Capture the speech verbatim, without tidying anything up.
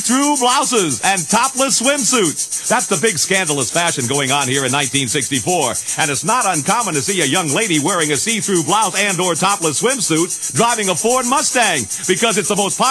see-through blouses and topless swimsuits. That's the big scandalous fashion going on here in nineteen sixty-four. And it's not uncommon to see a young lady wearing a see-through blouse and or topless swimsuit driving a Ford Mustang, because it's the most popular